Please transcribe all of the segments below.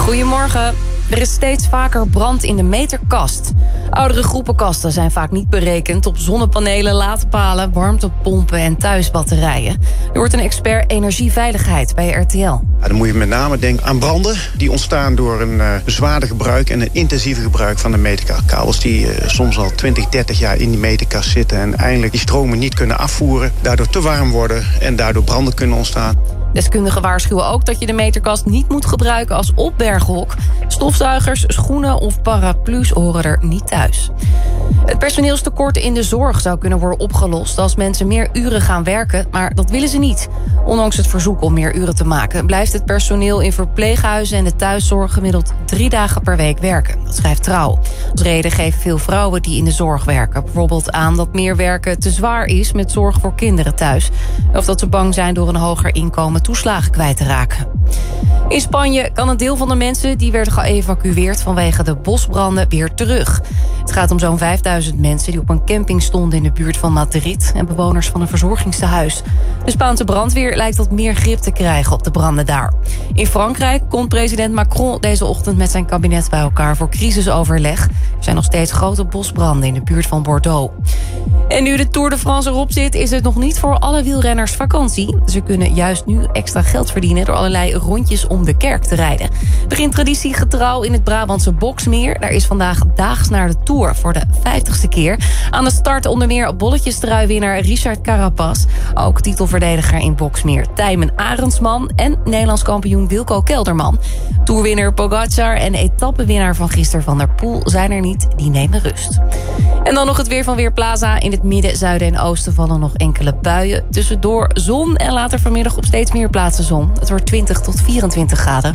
Goedemorgen. Er is steeds vaker brand in de meterkast. Oudere groepen kasten zijn vaak niet berekend op zonnepanelen, laadpalen, warmtepompen en thuisbatterijen. Er wordt een expert energieveiligheid bij RTL. Ja, dan moet je met name denken aan branden die ontstaan door een bezwaarder gebruik en een intensiever gebruik van de meterkast. Kabels die soms al 20, 30 jaar in die meterkast zitten en eindelijk die stromen niet kunnen afvoeren, daardoor te warm worden en daardoor branden kunnen ontstaan. Deskundigen waarschuwen ook dat je de meterkast niet moet gebruiken als opberghok. Stofzuigers, schoenen of paraplu's horen er niet thuis. Het personeelstekort in de zorg zou kunnen worden opgelost als mensen meer uren gaan werken, maar dat willen ze niet. Ondanks het verzoek om meer uren te maken, blijft het personeel in verpleeghuizen en de thuiszorg gemiddeld 3 dagen per week werken. Dat schrijft Trouw. Als reden geven veel vrouwen die in de zorg werken bijvoorbeeld aan dat meer werken te zwaar is met zorg voor kinderen thuis. Of dat ze bang zijn door een hoger inkomen toeslagen kwijt te raken. In Spanje kan een deel van de mensen die werden geëvacueerd vanwege de bosbranden weer terug. Het gaat om zo'n 5000 mensen die op een camping stonden in de buurt van Madrid en bewoners van een verzorgingstehuis. De Spaanse brandweer lijkt wat meer grip te krijgen op de branden daar. In Frankrijk komt president Macron deze ochtend met zijn kabinet bij elkaar voor crisisoverleg. Er zijn nog steeds grote bosbranden in de buurt van Bordeaux. En nu de Tour de France erop zit, is het nog niet voor alle wielrenners vakantie. Ze kunnen juist nu extra geld verdienen door allerlei rondjes om de kerk te rijden. Het begint traditiegetrouw in het Brabantse Boksmeer. Daar is vandaag daags naar de Tour voor de 50ste keer. Aan de start onder meer bolletjestruiwinnaar Richard Carapaz. Ook titelverdediger in Boksmeer Tijmen Arendsman en Nederlands kampioen Wilco Kelderman. Tourwinner Pogacar en etappenwinnaar van gisteren Van der Poel zijn er niet. Die nemen rust. En dan nog het weer van Weerplaza. In het midden, zuiden en oosten vallen nog enkele buien. Tussendoor zon en later vanmiddag op steeds meer plaatsen zon. Het wordt 20 tot 24 graden.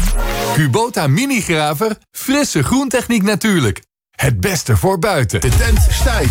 Kubota Minigraver, frisse groentechniek natuurlijk. Het beste voor buiten. De tent stijgt.